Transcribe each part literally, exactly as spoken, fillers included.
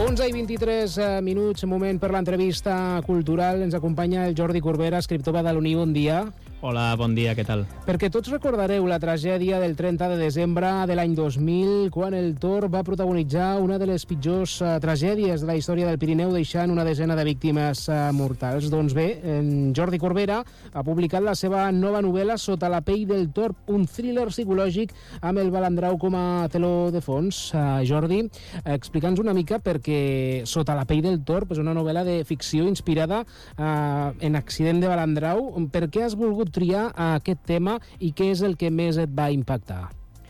onze i vint-i-tres minuts, moment per l'entrevista cultural. Ens acompanya el Jordi Corbera, escriptor badaloní. Bon dia. Hola, bon dia, què tal? Perquè tots recordareu la tragèdia del trenta de desembre de l'any dos mil, quan el Tor va protagonitzar una de les pitjors uh, tragèdies de la història del Pirineu, deixant una desena de víctimes uh, mortals. Doncs bé, en Jordi Corbera ha publicat la seva nova novel·la Sota la pell del Tor, un thriller psicològic amb el Balandrau com a teló de fons. Uh, Jordi, explica'ns una mica perquè Sota la pell del Tor és una novel·la de ficció inspirada uh, en accident de Balandrau. Per què has volgut triar aquest tema i què és el que més et va impactar?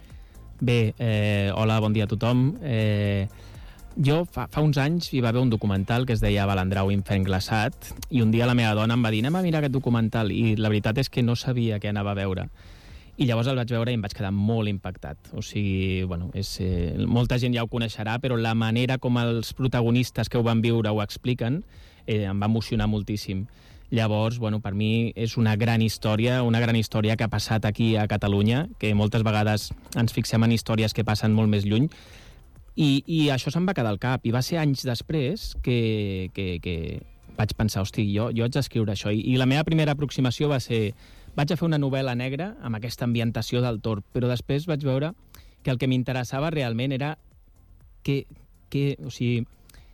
Bé, eh, hola, bon dia a tothom. Eh, jo fa, fa uns anys hi va haver un documental que es deia Balandrau infern glaçat i un dia la meva dona em va dir anem a mirar aquest documental i la veritat és que no sabia què anava a veure. I llavors el vaig veure i em vaig quedar molt impactat. O sigui, bueno, és, eh, molta gent ja ho coneixerà, però la manera com els protagonistes que ho van viure ho expliquen eh, em va emocionar moltíssim. Llavors, bueno, per mi és una gran història, una gran història que ha passat aquí a Catalunya, que moltes vegades ens fixem en històries que passen molt més lluny, i, i això se'm va quedar al cap. I va ser anys després que, que, que vaig pensar, hosti, jo, jo haig d'escriure això. I, I la meva primera aproximació va ser, vaig a fer una novel·la negra amb aquesta ambientació del Tor, però després vaig veure que el que m'interessava realment era que, que o sigui,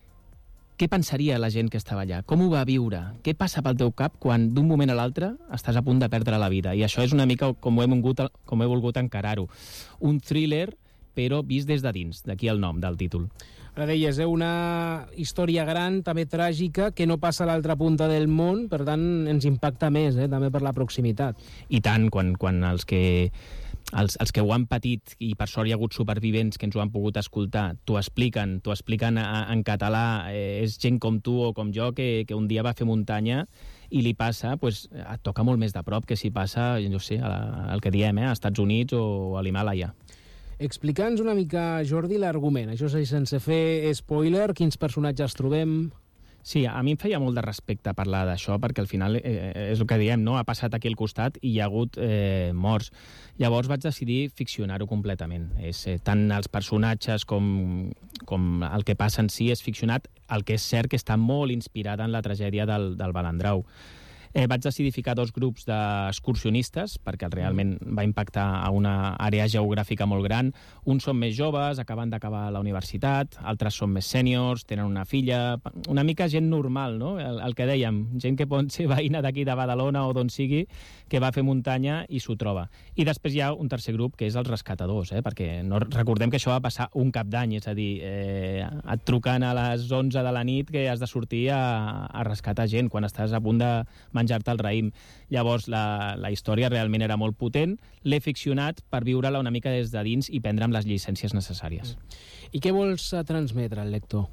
què pensaria la gent que estava allà? Com ho va viure? Què passa pel teu cap quan d'un moment a l'altre estàs a punt de perdre la vida? I això és una mica com he volgut, com he volgut encarar-ho. Un thriller, però vist des de dins, d'aquí el nom del títol. Ara deies, eh, una història gran, també tràgica, que no passa a l'altra punta del món, per tant ens impacta més, eh, també per la proximitat. I tant, quan, quan els que... Els, els que ho han patit, i per sort hi ha hagut supervivents que ens ho han pogut escoltar, t'ho expliquen, t'ho expliquen a, en català, eh, és gent com tu o com jo que, que un dia va fer muntanya i li passa, pues, et toca molt més de prop que si passa, no sé, a la, el que diem, eh, als Estats Units o a l'Himàlaia. Explica'ns una mica, Jordi, l'argument. Això és sense fer spoiler, quins personatges trobem... Sí, a mi em feia molt de respecte parlar d'això, perquè al final eh, és el que diem, no? Ha passat aquí al costat i hi ha hagut eh, morts. Llavors vaig decidir ficcionar-ho completament. És, eh, tant els personatges com, com el que passa en si és ficcionat, el que és cert que està molt inspirada en la tragèdia del, del Balandrau. Eh, vaig decidir ficar dos grups d'excursionistes, perquè realment va impactar a una àrea geogràfica molt gran. Uns són més joves, acaben d'acabar la universitat, altres són més sèniors, tenen una filla... Una mica gent normal, no? El, el que dèiem, gent que pot ser veïna d'aquí de Badalona o d'on sigui, que va fer muntanya i s'ho troba. I després hi ha un tercer grup, que és els rescatadors, eh? Perquè no, recordem que això va passar un cap d'any, és a dir, eh, et truquen a les onze de la nit que has de sortir a, a rescatar gent quan estàs a punt de menjar-te el raïm. Llavors la, la història realment era molt potent, l'he ficcionat per viure-la una mica des de dins i prendre'm les llicències necessàries. I què vols transmetre al lector?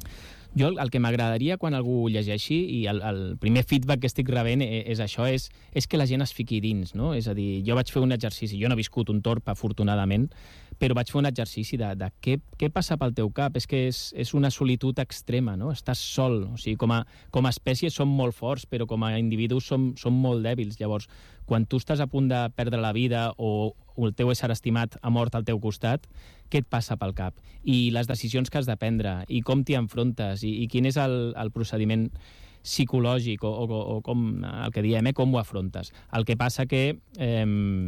Jo el que m'agradaria quan algú ho llegeixi, i el, el primer feedback que estic rebent és, és això, és, és que la gent es fiqui dins, no? És a dir, jo vaig fer un exercici, jo no he viscut un torb, afortunadament, però vaig fer un exercici de, de què, què passa pel teu cap. És que és, és una solitud extrema, no? Estàs sol, o sigui, com a, com a espècie som molt forts, però com a individus som, som molt dèbils. Llavors, quan tu estàs a punt de perdre la vida o el teu ésser estimat ha mort al teu costat, què et passa pel cap? I les decisions que has de prendre, i com t'hi enfrontes, i, i quin és el, el procediment psicològic, o, o, o com el que diem, eh, com ho afrontes. El que passa que eh,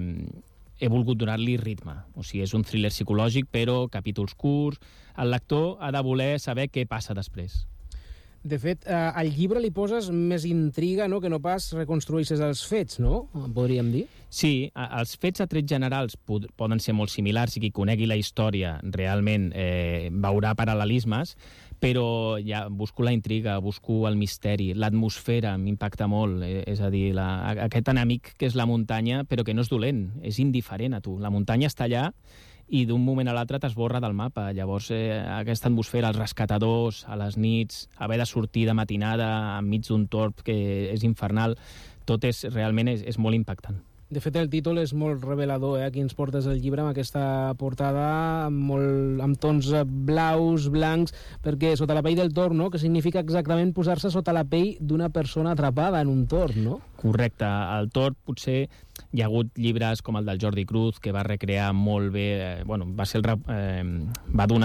he volgut donar-li ritme. O sigui, és un thriller psicològic, però capítols curts. El lector ha de voler saber què passa després. De fet, eh, al llibre li poses més intriga, no?, que no pas reconstrueixes els fets, no? Podríem dir? Sí, els fets a trets generals pod poden ser molt similars i qui conegui la història realment eh, veurà paral·lelismes, però ja busco la intriga, busco el misteri, l'atmosfera m'impacta molt, eh, és a dir, la, aquest enemic que és la muntanya, però que no és dolent, és indiferent a tu. La muntanya està allà i d'un moment a l'altre t'esborra del mapa. Llavors, eh, aquesta atmosfera, els rescatadors, a les nits, haver de sortir de matinada enmig d'un torb que és infernal, tot és realment és, és molt impactant. De fet, el títol és molt revelador, eh? Aquí ens portes el llibre amb aquesta portada amb, molt, amb tons blaus, blancs, perquè sota la pell del torn, no?, que significa exactament posar-se sota la pell d'una persona atrapada en un torn, no? Correcte. El torn potser hi ha hagut llibres com el del Jordi Cruz, que va recrear molt bé, eh, bueno, va ser el, eh, va donar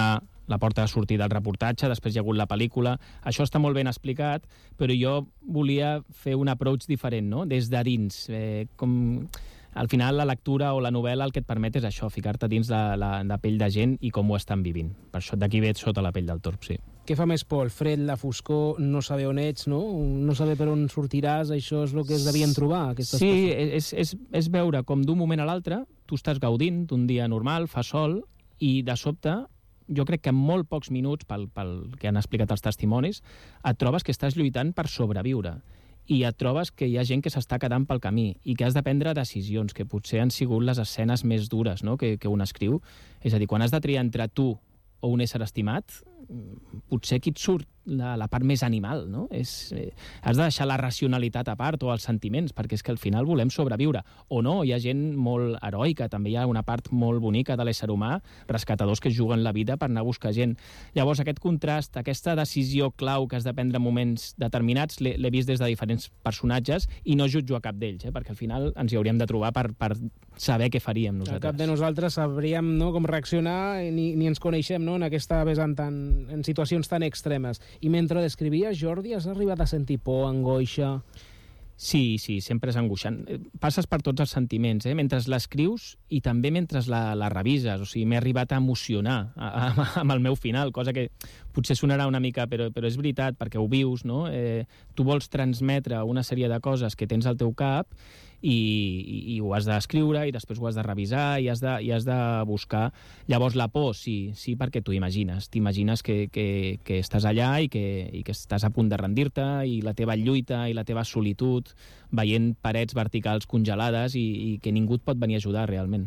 la porta de sortida del reportatge, després hi ha hagut la pel·lícula. Això està molt ben explicat, però jo volia fer un approach diferent, no? Des de dins. Eh, com... Al final, la lectura o la novel·la el que et permet és això, ficar-te dins la, la, la pell de gent i com ho estan vivint. Per això d'aquí ve sota la pell del torb, sí. Què fa més por? El fred, la foscor, no saber on ets, no? No saber per on sortiràs, això és el que es devien trobar, aquestes sí, persones. és, és, és veure com d'un moment a l'altre tu estàs gaudint d'un dia normal, fa sol, i de sobte, jo crec que en molt pocs minuts, pel, pel que han explicat els testimonis, et trobes que estàs lluitant per sobreviure. I et trobes que hi ha gent que s'està quedant pel camí i que has de prendre decisions, que potser han sigut les escenes més dures, no?, que, que un escriu. És a dir, quan has de triar entre tu o un ésser estimat, potser aquí et surt la, la part més animal, no? És, eh, has de deixar la racionalitat a part o els sentiments, perquè és que al final volem sobreviure. O no, hi ha gent molt heroica, també hi ha una part molt bonica de l'ésser humà, rescatadors que juguen la vida per anar a buscar gent. Llavors, aquest contrast, aquesta decisió clau que has de prendre en moments determinats, l'he vist des de diferents personatges i no jutjo a cap d'ells, eh? Perquè al final ens hi hauríem de trobar per, per saber què faríem nosaltres. A cap de nosaltres sabríem, no?, com reaccionar, ni, ni ens coneixem, no?, en aquesta vessant tan, en situacions tan extremes. I mentre descrivies, Jordi, has arribat a sentir por, angoixa? Sí, sí, sempre és angoixant. Passes per tots els sentiments, eh? Mentre l'escrius i també mentre la, la revises. O sigui, m'he arribat a emocionar a, a, amb el meu final, cosa que potser sonarà una mica, però, però és veritat, perquè ho vius, no? Eh, tu vols transmetre una sèrie de coses que tens al teu cap i, i, i ho has d'escriure i després ho has de revisar i has de, i has de buscar. Llavors la por, sí, sí, perquè t'ho imagines. T'imagines que, que, que estàs allà i que, i que estàs a punt de rendir-te i la teva lluita i la teva solitud veient parets verticals congelades i, i que ningú et pot venir a ajudar realment.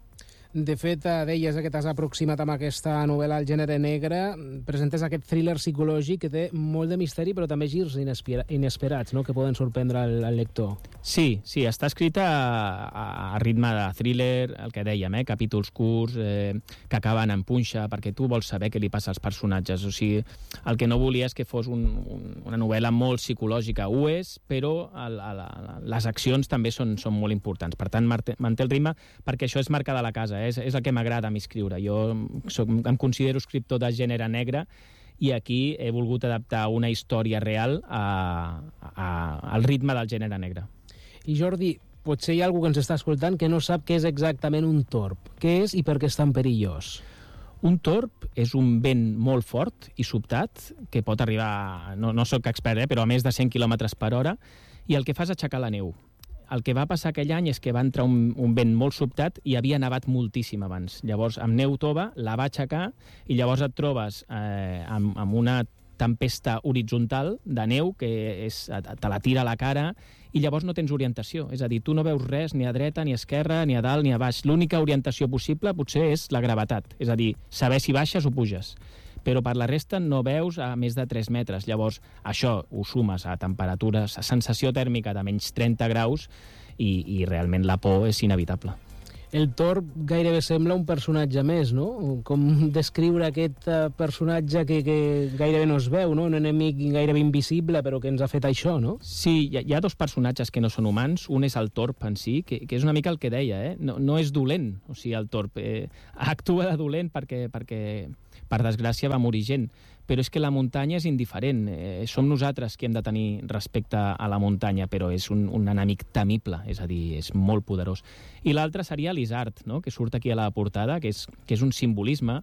De fet, deies que t'has aproximat amb aquesta novel·la al gènere negre, presentes aquest thriller psicològic que té molt de misteri però també girs inesperats, no?, que poden sorprendre el, el lector. Sí, sí, està escrita a, a ritme de thriller, el que dèiem, eh? Capítols curts, eh, que acaben en punxa, perquè tu vols saber què li passa als personatges. O sigui, el que no volia és que fos un, un, una novel·la molt psicològica. Ho és, però el, el, les accions també són, són molt importants. Per tant, manté el ritme, perquè això és marca de la casa, eh? És, és el que m'agrada a mi escriure. Jo soc, em considero escriptor de gènere negre i aquí he volgut adaptar una història real a, a, al ritme del gènere negre. I Jordi, potser hi ha algú que ens està escoltant que no sap què és exactament un torb. Què és i per què és tan perillós? Un torb és un vent molt fort i sobtat que pot arribar, no, no soc expert, eh, però a més de cent quilòmetres per hora, i el que fa és aixecar la neu. El que va passar aquell any és que va entrar un, un vent molt sobtat i havia nevat moltíssim abans. Llavors, amb neu tova, la va aixecar i llavors et trobes eh, amb, amb una tempesta horitzontal de neu que és, te la tira a la cara i llavors no tens orientació. És a dir, tu no veus res ni a dreta, ni a esquerra, ni a dalt, ni a baix. L'única orientació possible potser és la gravetat. És a dir, saber si baixes o puges. Però per la resta no veus a més de tres metres. Llavors, això ho sumes a temperatures, a sensació tèrmica de menys trenta graus i, i realment la por és inevitable. El torb gairebé sembla un personatge més, no? Com descriure aquest personatge que, que gairebé no es veu, no? Un enemic gairebé invisible, però que ens ha fet això, no? Sí, hi ha, hi ha dos personatges que no són humans. Un és el torb en si, que, que és una mica el que deia, eh? No, no és dolent, o sigui, el torb eh, actua de dolent perquè, perquè, per desgràcia, va morir gent. Però és que la muntanya és indiferent. Eh, som nosaltres qui hem de tenir respecte a la muntanya, però és un, un enemic temible, és a dir, és molt poderós. I l'altre seria l'isard, no?, que surt aquí a la portada, que és, que és un simbolisme,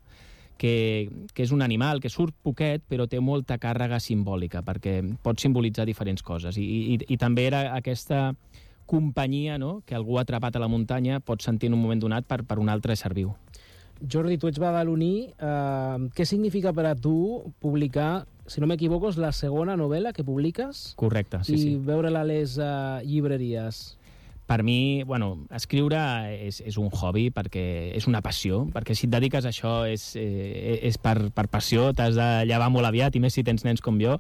que, que és un animal que surt poquet, però té molta càrrega simbòlica, perquè pot simbolitzar diferents coses. I, i, i també era aquesta companyia, no?, que algú atrapat a la muntanya pot sentir en un moment donat per, per un altre ésser viu. Jordi, tu ets badaloní. Uh, què significa per a tu publicar, si no m'equivoco, és la segona novel·la que publiques? Correcte, sí, I sí. I veure-la a les uh, llibreries. Per mi, bueno, escriure és, és un hobby, perquè és una passió, perquè si et dediques a això és, eh, és per, per passió, t'has de llevar molt aviat, i més si tens nens com jo.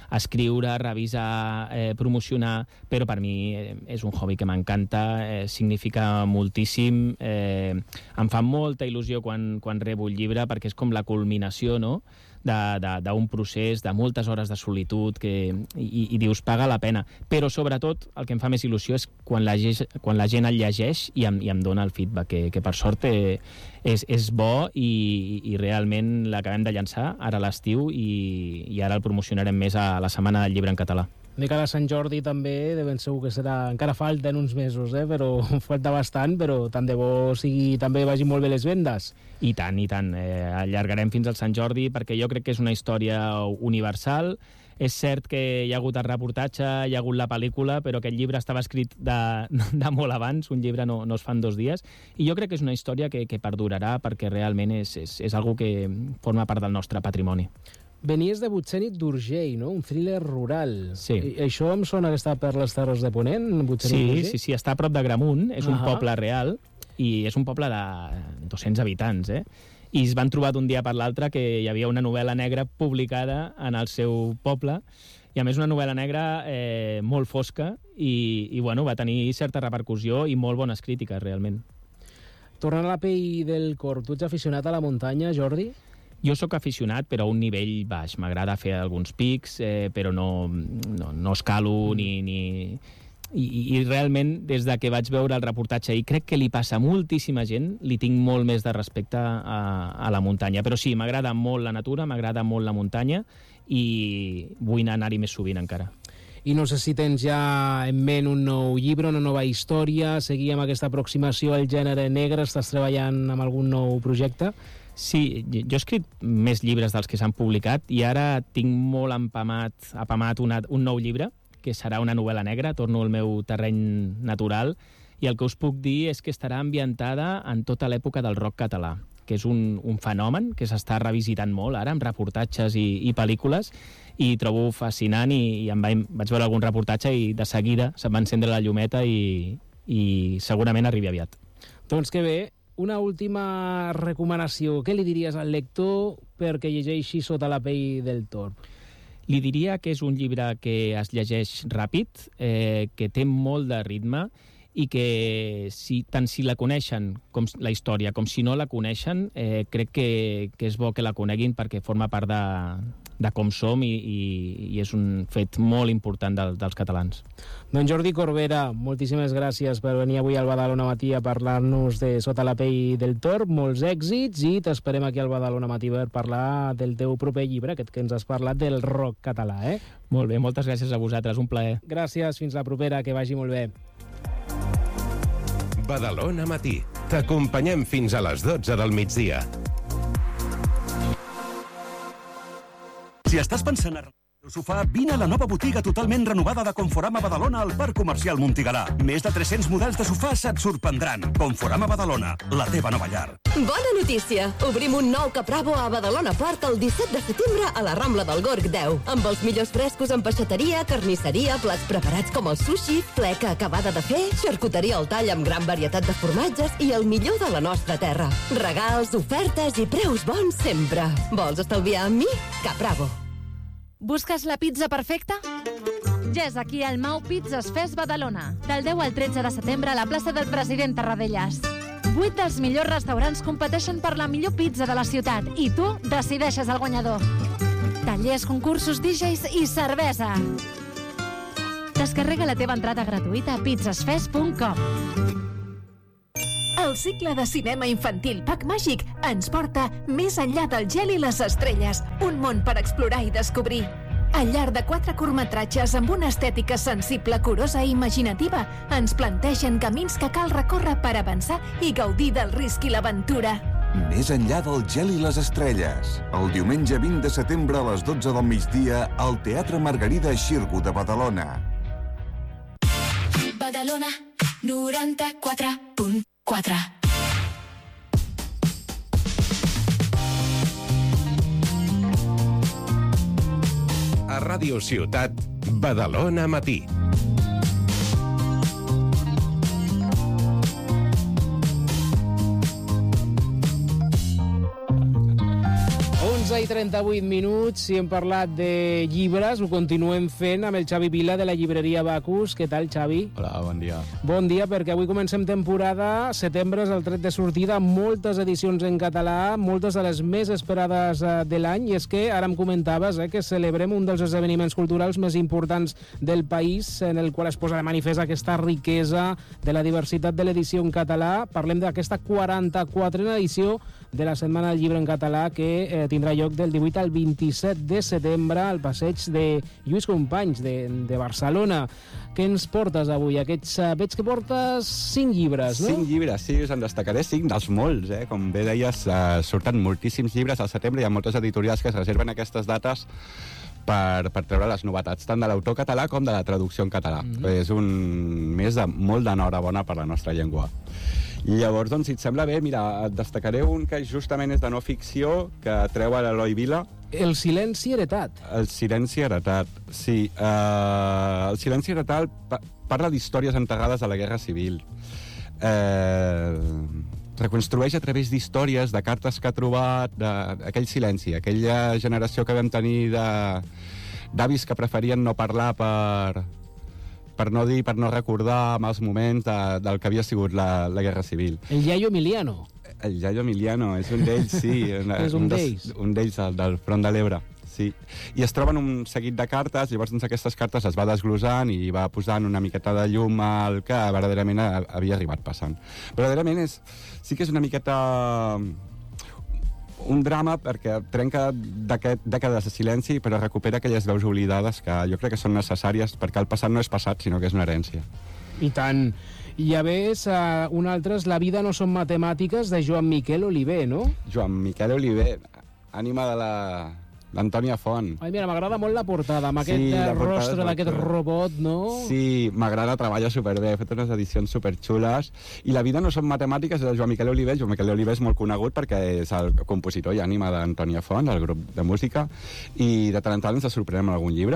escriure, revisar, eh, promocionar, però per mi eh, és un hobby que m'encanta, eh, significa moltíssim, eh, em fa molta il·lusió quan, quan rebo el llibre, perquè és com la culminació, no?, d'un procés, de moltes hores de solitud, que, i, i dius, paga la pena. Però sobretot el que em fa més il·lusió és quan la, quan la gent el llegeix i em, i em dona el feedback, que, que per sort eh, és, és bo i, i realment l'acabem de llançar ara a l'estiu i, i ara el promocionarem més a la Setmana del Llibre en català. De cara a Sant Jordi també, de ben segur que serà... Encara falten uns mesos, eh? Però falta bastant, però tant de bo sigui, també vagin molt bé les vendes. I tant, i tant. Eh, allargarem fins al Sant Jordi perquè jo crec que és una història universal. És cert que hi ha hagut el reportatge, hi ha hagut la pel·lícula, però aquest llibre estava escrit de, de molt abans, un llibre no, no es fa en dos dies, i jo crec que és una història que, que perdurarà perquè realment és, és, és algo que forma part del nostre patrimoni. Venies de Butxènic d'Urgell, no? Un thriller rural. Sí. I això em sona que està per les Terres de Ponent, Butxènic sí, d'Urgell? Sí, sí, està a prop de Gramunt, és uh -huh. un poble real, i és un poble de dos-cents habitants, eh? I es van trobar d'un dia per l'altre que hi havia una novel·la negra publicada en el seu poble, i a més una novel·la negra eh, molt fosca, i, i bueno, va tenir certa repercussió i molt bones crítiques, realment. Tornant a la pell del corp, tu ets aficionat a la muntanya, Jordi? Jo sóc aficionat, però a un nivell baix. M'agrada fer alguns pics, eh, però no, no, no escalo ni... ni... I, I realment, des de que vaig veure el reportatge, i crec que li passa a moltíssima gent, li tinc molt més de respecte a, a la muntanya. Però sí, m'agrada molt la natura, m'agrada molt la muntanya, i vull anar-hi més sovint encara. I no sé si tens ja en ment un nou llibre, una nova història, seguir amb aquesta aproximació al gènere negre, estàs treballant amb algun nou projecte? Sí, jo he escrit més llibres dels que s'han publicat i ara tinc molt empamat, apamat una, un nou llibre, que serà una novel·la negra, torno al meu terreny natural, i el que us puc dir és que estarà ambientada en tota l'època del rock català, que és un, un fenomen que s'està revisitant molt ara, amb reportatges i, i pel·lícules, i trobo fascinant, i, i em vaig, vaig veure algun reportatge i de seguida se'm va encendre la llumeta i, i segurament arribi aviat. Doncs que bé. Una última recomanació. Què li diries al lector perquè llegeixi Sota la pell del torb? Li diria que és un llibre que es llegeix ràpid, eh, que té molt de ritme i que si, tant si la coneixen com la història com si no la coneixen, eh, crec que, que és bo que la coneguin perquè forma part de, de com som i, i, i és un fet molt important de, dels catalans. Doncs Jordi Corbera, moltíssimes gràcies per venir avui al Badalona Matí a parlar-nos de Sota la pell del torb, molts èxits, i t'esperem aquí al Badalona Matí per parlar del teu proper llibre, aquest que ens has parlat del rock català, eh? Molt bé, moltes gràcies a vosaltres, un plaer. Gràcies, fins la propera, que vagi molt bé. Badalona Matí. T'acompanyem fins a les dotze del migdia. Si estàs pensant a el sofà, vine a la nova botiga totalment renovada de Conforama Badalona al Parc Comercial Montigalà. Més de tres-cents models de sofàs et sorprendran. Conforama Badalona, la teva nova llar. Bona notícia! Obrim un nou Capravo a Badalona Port el disset de setembre a la Rambla del Gorg deu, amb els millors frescos en peixateria, carnisseria, plats preparats com el sushi, fleca acabada de fer, xarcuteria al tall amb gran varietat de formatges i el millor de la nostra terra. Regals, ofertes i preus bons sempre. Vols estalviar amb mi? Capravo. Busques la pizza perfecta? Ja és aquí al Mau Pizzas Fest Badalona, del deu al tretze de setembre a la plaça del President Tarradellas. Vuit dels millors restaurants competeixen per la millor pizza de la ciutat i tu decideixes el guanyador. Tallers, concursos, D Js i cervesa. Descarrega la teva entrada gratuïta a pizzasfest punt com. El cicle de cinema infantil Pack Màgic ens porta més enllà del gel i les estrelles, un món per explorar i descobrir. Al llarg de quatre curtmetratges amb una estètica sensible, curosa i imaginativa, ens plantegen camins que cal recórrer per avançar i gaudir del risc i l'aventura. Més enllà del gel i les estrelles. El diumenge vint de setembre a les dotze del migdia al Teatre Margarida Xirgu de Badalona. Badalona noranta-quatre punt quatre. A Ràdio Ciutat, Badalona Matí. onze i trenta-vuit minuts i hem parlat de llibres, ho continuem fent amb el Xavi Vila de la llibreria Bacus. Què tal, Xavi? Hola, bon dia. Bon dia, perquè avui comencem temporada, setembre és el tret de sortida, moltes edicions en català, moltes de les més esperades de l'any, i és que ara em comentaves eh, que celebrem un dels esdeveniments culturals més importants del país, en el qual es posa de manifest aquesta riquesa de la diversitat de l'edició en català. Parlem d'aquesta quaranta-quatrena edició de la Setmana del Llibre en Català, que eh, tindrà lloc del divuit al vint-i-set de setembre al passeig de Lluís Companys de, de Barcelona. Què ens portes avui? Aquests, uh, veig que portes cinc llibres, no? Cinc llibres, sí, us en destacaré cinc dels molts, eh? Com bé deies, uh, surten moltíssims llibres al setembre, hi ha moltes editorials que es reserven aquestes dates per, per treure les novetats, tant de l'autor català com de la traducció en català. Mm-hmm. És un mes de molt d'enhorabona per la nostra llengua. I llavors, doncs, si et sembla bé, mira, et destacaré un que justament és de no ficció, que treu a l'Eloi Vila. El silenci heretat. El silenci heretat, sí. Uh, el silenci heretat pa parla d'històries enterrades a la Guerra Civil. Uh, reconstrueix a través d'històries, de cartes que ha trobat, d'aquell silenci, aquella generació que vam tenir d'avis que preferien no parlar per... per no dir, per no recordar mals moments de, del que havia sigut la, la Guerra Civil. El Yayo Emiliano. El Yayo Emiliano, és un d'ells, sí. És un d'ells. Un d'ells, del, del front de l'Ebre, sí. I es troben un seguit de cartes, llavors doncs, aquestes cartes les va desglosant i va posant una miqueta de llum al que verdaderament havia arribat passant. Verdaderament és, sí que és una miqueta... un drama perquè trenca dècades de silenci, però recupera aquelles veus oblidades que jo crec que són necessàries, perquè el passat no és passat, sinó que és una herència. I tant. I a més, uh, un altre és La vida no són matemàtiques, de Joan Miquel Oliver, no? Joan Miquel Oliver, ànima de la... l'Antònia Font. Ai, mira, m'agrada molt la portada, amb aquest sí, rostre d'aquest robot, no? Sí, m'agrada, treballa superbé, ha fet unes edicions superxules. I La vida no són matemàtiques, és de Joan Miquel Oliver. Joan Miquel Oliver és molt conegut perquè és el compositor i ànima d'Antònia Font, del grup de música, i de tant en tant ens sorprenem amb algun llibre.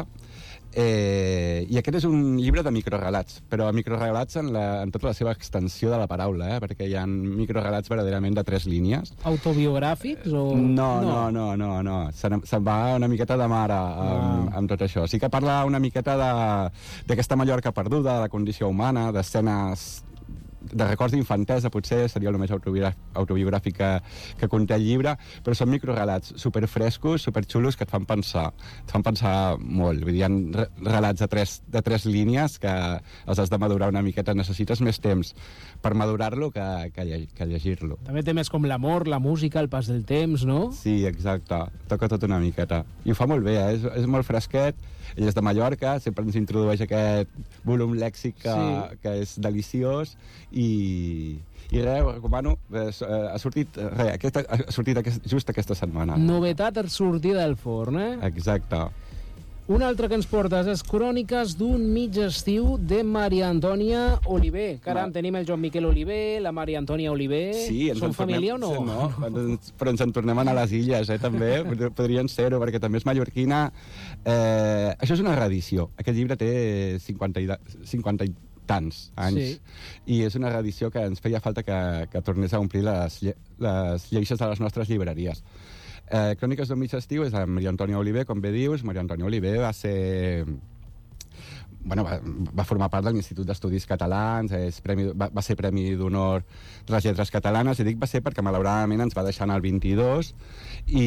Eh, I aquest és un llibre de microrelats, però microrelats en, la, en tota la seva extensió de la paraula, eh? Perquè hi ha microrelats verdaderament de tres línies. Autobiogràfics o...? No, no, no, no, no. Se'n se va una miqueta de mare amb, ah. amb tot això. Sí que parla una miqueta d'aquesta Mallorca perduda, de la condició humana, d'escenes... de records d'infantesa, potser seria el més autobiogràfic que, que conté el llibre, però són microrelats superfrescos, superxulos, que et fan pensar, et fan pensar molt. Vull dir, hi ha relats de tres, de tres línies que els has de madurar una miqueta. Necessites més temps per madurar-lo que, que, que llegir-lo. També temes com l'amor, la música, el pas del temps, no? Sí, exacte. Toca tot una miqueta. I ho fa molt bé, eh? és, és molt fresquet. Ell és de Mallorca, sempre ens introdueix aquest volum lèxic que, sí. que és deliciós, i, i res, ho recomano. Ha sortit, res, aquesta, ha sortit aquest, just aquesta setmana. Novetat sortida del forn, eh? Exacte. Un altre que ens portes és Cròniques d'un mig estiu, de Maria Antònia Oliver. Caram, no. Tenim el Joan Miquel Oliver, la Maria Antònia Oliver... Sí, ens Són en família tornem, o no? no? Però ens en tornem a anar a les illes, eh, també. Podrien ser-ho, perquè també és mallorquina. Eh, això és una reedició. Aquest llibre té cinquanta i, cinquanta i tants anys. Sí. I és una reedició que ens feia falta que, que tornés a omplir les, les lleixes de les nostres llibreries. Eh, Cròniques d'un mig estiu és de Maria Antònia Oliver, com bé dius. Maria Antònia Oliver va ser... Bueno, va, va formar part de l'Institut d'Estudis Catalans, és premi, va, va ser Premi d'Honor de les Lletres Catalanes, i dic va ser perquè malauradament ens va deixar en el vint-i-dos, i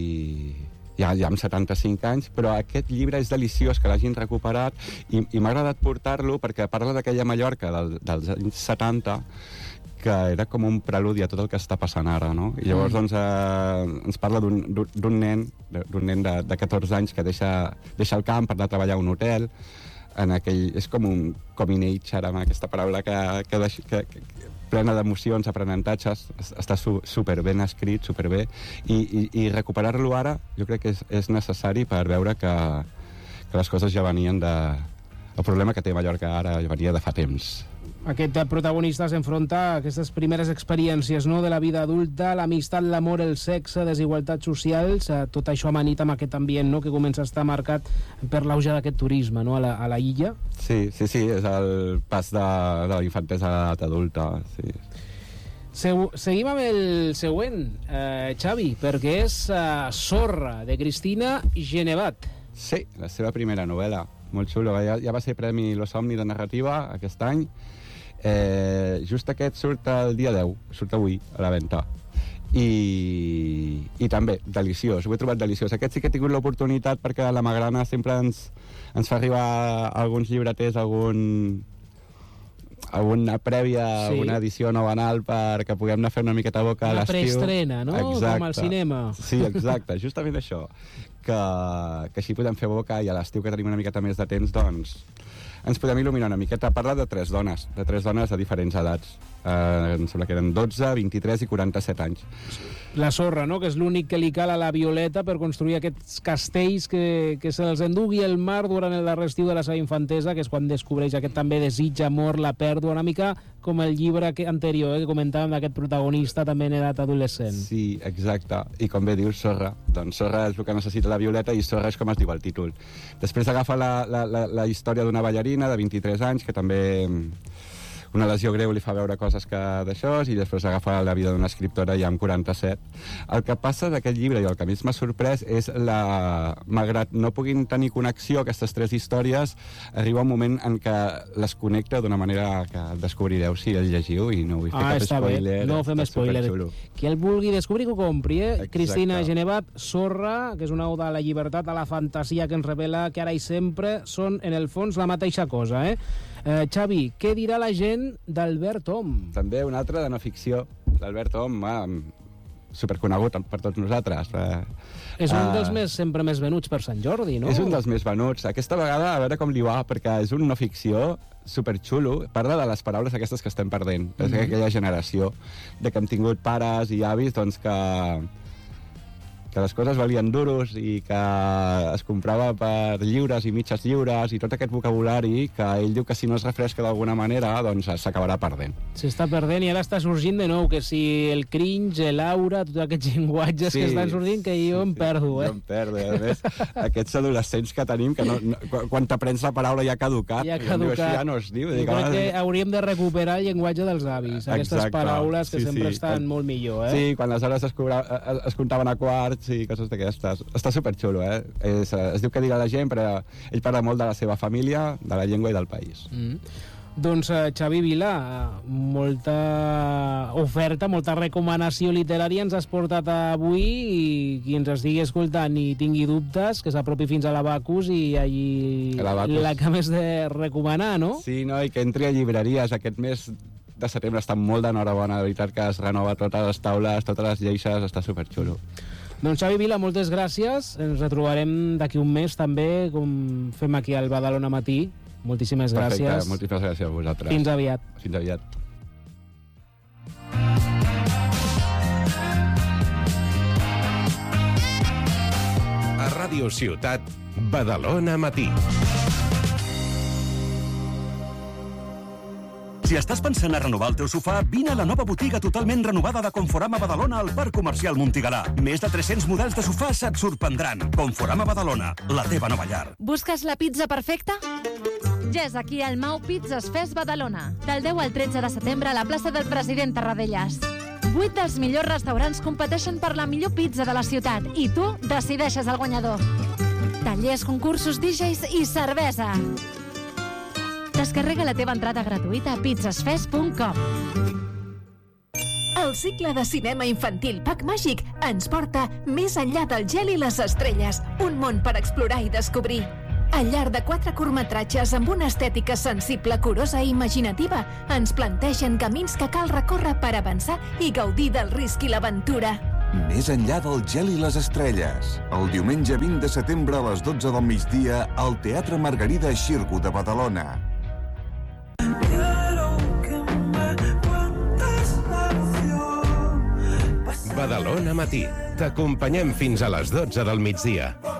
ja, ja amb setanta-cinc anys, però aquest llibre és deliciós que l'hagin recuperat, i, i m'ha agradat portar-lo perquè parla d'aquella Mallorca del, dels anys setanta, que era com un preludi a tot el que està passant ara, no? I llavors, doncs, eh, ens parla d'un nen, d'un nen de, de catorze anys que deixa, deixa el camp per anar a treballar a un hotel, en aquell, és com un coming age, ara, amb aquesta paraula que, que, que, que plena d'emocions, aprenentatges, està su, superben escrit, superbé, i, i, i recuperar-lo ara jo crec que és, és necessari per veure que, que les coses ja venien de... El problema que té Mallorca ara ja venia de fa temps. Aquest protagonista s'enfronta a aquestes primeres experiències, no?, de la vida adulta, l'amistat, l'amor, el sexe, desigualtats socials, tot això amanit amb aquest ambient, no?, que comença a estar marcat per l'auge d'aquest turisme, no?, a la, a la illa. Sí, sí, sí, és el pas de, de la infantesa a l'edat adulta, sí. Seu, seguim amb el següent, eh, Xavi, perquè és uh, Sorra, de Cristina Genevat. Sí, la seva primera novel·la. Molt xulo. Ja, ja va ser Premi Lo Somni de narrativa aquest any. Eh, just aquest surt el dia deu, surt avui a la venda. I, i també, deliciós, ho he trobat deliciós. Aquest sí que he tingut l'oportunitat perquè la Magrana sempre ens, ens fa arribar alguns llibreters, algun, alguna prèvia, sí. alguna edició novenal perquè puguem anar a fer una miqueta a boca a l'estiu. Una preestrena, no? Exacte. Com al cinema. Sí, exacte, justament això. Que, que així podem fer boca i a l'estiu que tenim una miqueta més de temps, doncs ens podem il·luminar una miqueta. Parla de tres dones, de tres dones de diferents edats. Eh, em sembla que eren dotze, vint-i-tres i quaranta-set anys. La sorra, no?, que és l'únic que li cal a la Violeta per construir aquests castells que, que se'ls endugui el mar durant el darrer estiu de la seva infantesa, que és quan descobreix aquest també desig, amor, la pèrdua, una mica com el llibre que, anterior, eh, que comentàvem d'aquest protagonista també en edat adolescent. Sí, exacte. I com bé dius, Sorra. Doncs Sorra és el que necessita la Violeta i Sorra és com es diu el títol. Després agafa la, la, la, la història d'una ballarina de vint-i-tres anys que també una lesió greu li fa veure coses que d'això, i després agafa la vida d'una escriptora ja amb quaranta-set. El que passa d'aquest llibre i el que més m'ha sorprès és la... malgrat no puguin tenir connexió aquestes tres històries, arriba un moment en què les connecta d'una manera que descobrireu si el llegiu, i no vull fer ah, cap spoiler. Bé. No fem spoiler. Qui el vulgui descobrir que ho compri, eh? Exacte. Cristina Genevat, Sorra, que és una oda a la llibertat, a la fantasia, que ens revela que ara i sempre són, en el fons, la mateixa cosa, eh? Eh, Xavi, què dirà la gent d'Albert Om? També un altre de no ficció. L'Albert Om, ah, superconegut per tots nosaltres. Eh, és un uh, dels més, sempre més venuts per Sant Jordi, no? És un dels més venuts. Aquesta vegada, a veure com li va, perquè és un no ficció superxulo. Parla de les paraules aquestes que estem perdent. Mm-hmm. És aquella generació de que hem tingut pares i avis doncs, que... que les coses valien duros i que es comprava per lliures i mitges lliures i tot aquest vocabulari que ell diu que si no es refresca d'alguna manera doncs s'acabarà perdent. S'està perdent i ara està sorgint de nou, que si el cringe, l'aura, tots aquests llenguatges sí, que estan sortint, que jo sí, em perdo, eh? Jo em perdo, a més, aquests adolescents que tenim, que no, no, quan t'aprens la paraula ja ha caducat, ja ha caducat. Això ja no es diu. Jo crec que hauríem de recuperar el llenguatge dels avis, aquestes Exacte. Paraules que sí, sempre sí. estan molt millor, eh? Sí, quan les hores es, cobra, es comptaven a quarts i coses d'aquestes. Està superxulo, eh? Es, es diu que dirà la gent, però ell parla molt de la seva família, de la llengua i del país. Mm. Doncs, uh, Xavi Vila, molta oferta, molta recomanació literària ens has portat avui, i qui ens estigui escoltant i tingui dubtes, que s'apropi fins a l'Abacus i allí l'acabes de recomanar, no? Sí, no? I que entri a llibreries aquest mes de setembre. Està molt d'enhorabona, de veritat que es renova totes les taules, totes les lleixes, està superxulo. Doncs Xavi Vila, moltes gràcies. Ens retrobarem d'aquí un mes també, com fem aquí al Badalona Matí. Moltíssimes gràcies. Perfecte, moltíssimes gràcies a vosaltres. Fins aviat. Fins aviat. A Ràdio Ciutat, Badalona Matí. Si estàs pensant a renovar el teu sofà, vine a la nova botiga totalment renovada de Conforama Badalona al Parc Comercial Montigalà. Més de tres-cents models de sofàs et sorprendran. Conforama Badalona, la teva nova llar. Busques la pizza perfecta? Ja és aquí al Mau Pizzas Fest Badalona. Del deu al tretze de setembre a la plaça del President Tarradellas. Vuit dels millors restaurants competeixen per la millor pizza de la ciutat i tu decideixes el guanyador. Tallers, concursos, D Js i cervesa. Descarrega la teva entrada gratuïta a pizzasfest punt com. El cicle de cinema infantil Pack Màgic ens porta més enllà del gel i les estrelles, un món per explorar i descobrir. Al llarg de quatre curtmetratges amb una estètica sensible, curosa i imaginativa, ens plantegen camins que cal recórrer per avançar i gaudir del risc i l'aventura. Més enllà del gel i les estrelles. El diumenge vint de setembre a les dotze del migdia al Teatre Margarida Xirgu de Badalona. Badalona Matí. T'acompanyem fins a les dotze del migdia.